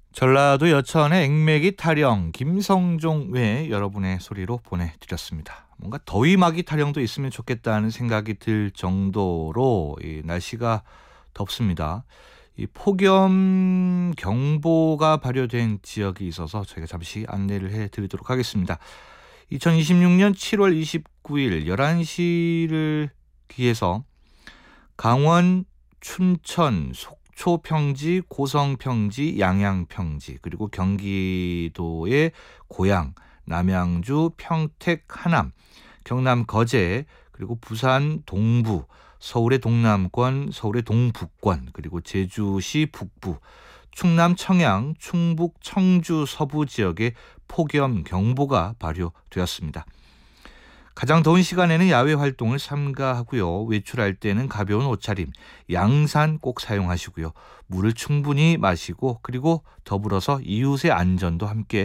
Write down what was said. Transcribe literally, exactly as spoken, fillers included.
전라도 여천의 액매기 타령 김성종 외 여러분의 소리로 보내드렸습니다. 뭔가 더위막이 타령도 있으면 좋겠다는 생각이 들 정도로 이 날씨가 덥습니다. 이 폭염 경보가 발효된 지역이 있어서 저희가 잠시 안내를 해드리도록 하겠습니다. 이천이십육 년 칠월 이십구일 열한 시를 기해서 강원, 춘천, 속초평지, 고성평지, 양양평지, 그리고 경기도의 고양, 남양주, 평택, 하남, 경남 거제, 그리고 부산 동부, 서울의 동남권, 서울의 동북권, 그리고 제주시 북부, 충남 청양, 충북 청주 서부 지역에 폭염 경보가 발효되었습니다. 가장 더운 시간에는 야외 활동을 삼가하고요. 외출할 때는 가벼운 옷차림, 양산 꼭 사용하시고요. 물을 충분히 마시고 그리고 더불어서 이웃의 안전도 함께